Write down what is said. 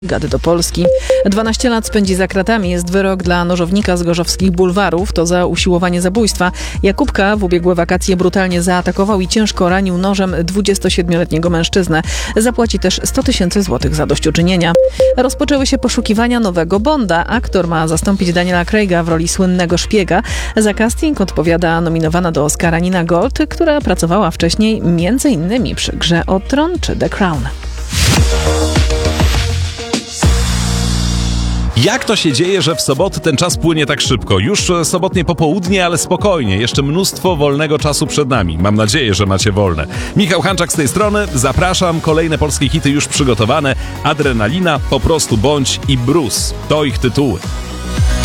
Gady do Polski. 12 lat spędzi za kratami. Jest wyrok dla nożownika z gorzowskich bulwarów. To za usiłowanie zabójstwa. Jakub K. w ubiegłe wakacje brutalnie zaatakował i ciężko ranił nożem 27-letniego mężczyznę. Zapłaci też 100 000 złotych zadośćuczynienia. Rozpoczęły się poszukiwania nowego Bonda. Aktor ma zastąpić Daniela Craiga w roli słynnego szpiega. Za casting odpowiada nominowana do Oscara Nina Gold, która pracowała wcześniej m.in. przy Grze o Tron czy The Crown. Jak to się dzieje, że w soboty ten czas płynie tak szybko? Już sobotnie popołudnie, ale spokojnie. Jeszcze mnóstwo wolnego czasu przed nami. Mam nadzieję, że macie wolne. Michał Hanczak z tej strony. Zapraszam. Kolejne polskie hity już przygotowane. Adrenalina, Po prostu bądź i Bruce. To ich tytuły.